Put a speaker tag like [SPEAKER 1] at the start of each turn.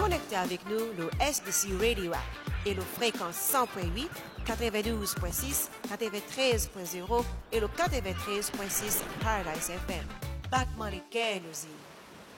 [SPEAKER 1] connecter avec nous le SBC Radio App et le fréquence 100.8, 92.6, 93.0 et le 93.6 Paradise FM. Back Money Care nous y.